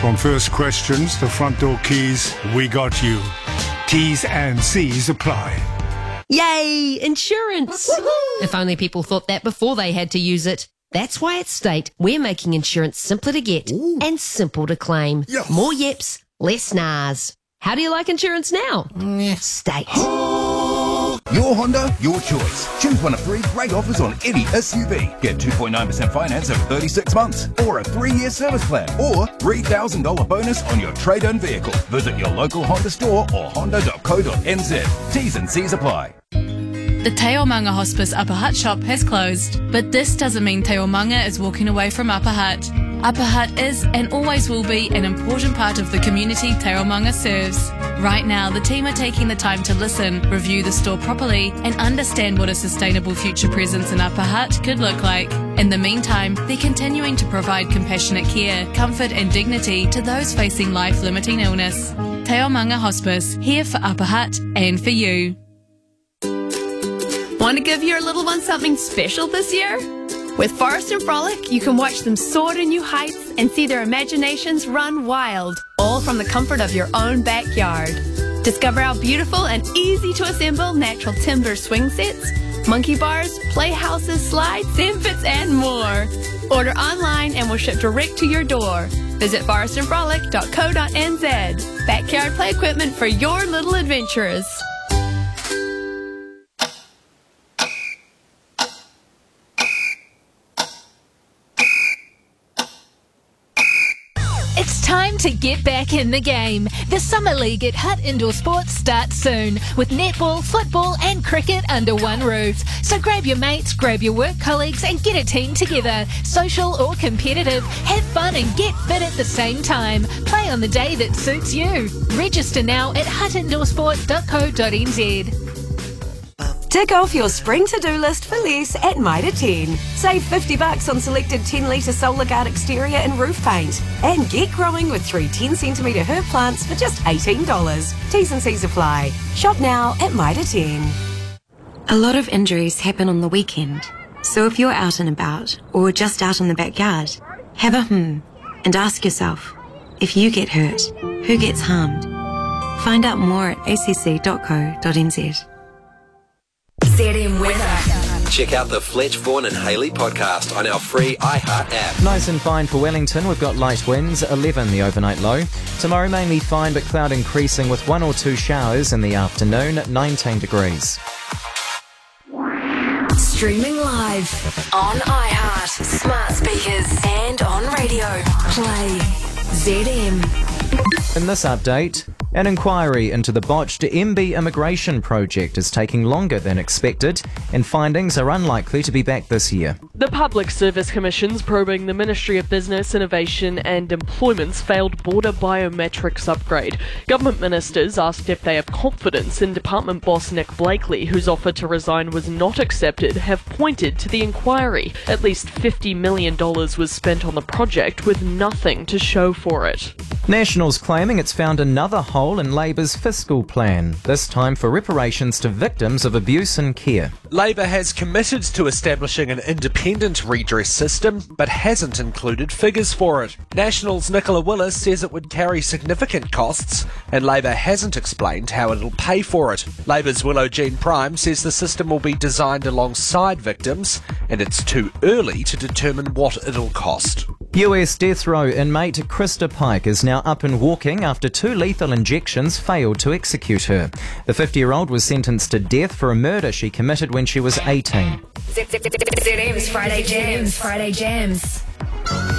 From first questions to front door keys, we got you. T's and C's apply. Yay! Insurance! If only people thought that before they had to use it. That's why at State, we're making insurance simpler to get and simple to claim. Yes. More yips, less nars. How do you like insurance now? State. Your Honda, your choice. Choose one of 3 great offers on any SUV. Get 2.9% finance over 36 months, or a 3-year service plan, or $3,000 bonus on your trade-in vehicle. Visit your local Honda store or honda.co.nz. T's and C's apply. The Te Omanga Hospice Upper Hutt shop has closed, but this doesn't mean Te Omanga is walking away from Upper Hutt. Upper Hutt is and always will be an important part of the community Te Omanga serves. Right now, the team are taking the time to listen, review the store properly, and understand what a sustainable future presence in Upper Hutt could look like. In the meantime, they're continuing to provide compassionate care, comfort and dignity to those facing life-limiting illness. Te Omanga Hospice, here for Upper Hutt and for you. Want to give your little one something special this year? With Forest and Frolic, you can watch them soar to new heights and see their imaginations run wild, all from the comfort of your own backyard. Discover our beautiful and easy to assemble natural timber swing sets, monkey bars, playhouses, slides, sand pits, and more. Order online and we'll ship direct to your door. Visit forestandfrolic.co.nz. Backyard play equipment for your little adventurers. It's time to get back in the game. The Summer League at Hutt Indoor Sports starts soon, with netball, football and cricket under one roof. So grab your mates, grab your work colleagues and get a team together. Social or competitive, have fun and get fit at the same time. Play on the day that suits you. Register now at huttindorsport.co.nz. Tick off your spring to-do list for less at Mitre 10. Save $50 on selected 10-litre Solar Guard exterior and roof paint. And get growing with 3 10cm herb plants for just $18. T's and C's apply. Shop now at Mitre 10. A lot of injuries happen on the weekend. So if you're out and about, or just out in the backyard, have a and ask yourself, if you get hurt, who gets harmed? Find out more at acc.co.nz. ZM Weather. Check out the Fletch, Vaughan and Haley podcast on our free iHeart app. Nice and fine for Wellington. We've got light winds, 11 the overnight low. Tomorrow mainly fine but cloud increasing with 1 or 2 showers in the afternoon at 19 degrees. Streaming live on iHeart, smart speakers and on radio. Play ZM. In this update, an inquiry into the botched MB immigration project is taking longer than expected, and findings are unlikely to be back this year. The Public Service Commission's probing the Ministry of Business, Innovation and Employment's failed border biometrics upgrade. Government ministers asked if they have confidence in Department boss Nick Blakely, whose offer to resign was not accepted, have pointed to the inquiry. At least $50 million was spent on the project with nothing to show for it. National's claiming it's found another hole in Labour's fiscal plan, this time for reparations to victims of abuse and care. Labour has committed to establishing an independent redress system, but hasn't included figures for it. National's Nicola Willis says it would carry significant costs, and Labour hasn't explained how it'll pay for it. Labour's Willow Jean Prime says the system will be designed alongside victims, and it's too early to determine what it'll cost. US death row inmate Krista Pike is now up and walking after 2 lethal injections failed to execute her. The 50-year-old was sentenced to death for a murder she committed when she was 18. ZM's Friday Jams.